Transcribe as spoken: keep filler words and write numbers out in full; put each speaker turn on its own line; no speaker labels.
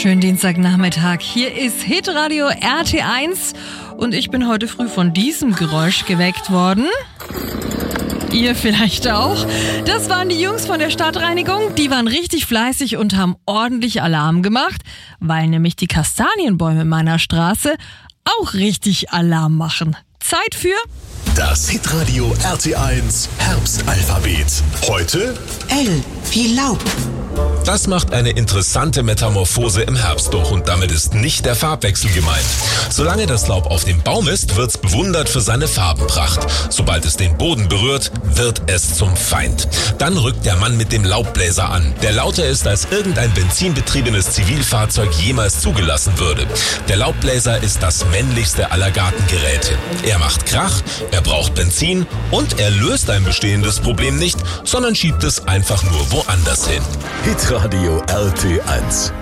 wunderschönen Dienstagnachmittag. Hier ist Hitradio R T eins und ich bin heute früh von diesem Geräusch geweckt worden. Ihr vielleicht auch. Das waren die Jungs von der Stadtreinigung. Die waren richtig fleißig und haben ordentlich Alarm gemacht, weil nämlich die Kastanienbäume in meiner Straße auch richtig Alarm machen. Zeit für
das Hitradio R T eins Herbstalphabet. Heute
L wie Laub.
Das macht eine interessante Metamorphose im Herbst durch und damit ist nicht der Farbwechsel gemeint. Solange das Laub auf dem Baum ist, wird's bewundert für seine Farbenpracht. Sobald es den Boden berührt, wird es zum Feind. Dann rückt der Mann mit dem Laubbläser an, der lauter ist, als irgendein benzinbetriebenes Zivilfahrzeug jemals zugelassen würde. Der Laubbläser ist das männlichste aller Gartengeräte. Er macht Krach, er braucht Benzin und er löst ein bestehendes Problem nicht, sondern schiebt es einfach nur woanders hin.
Hitradio R T eins.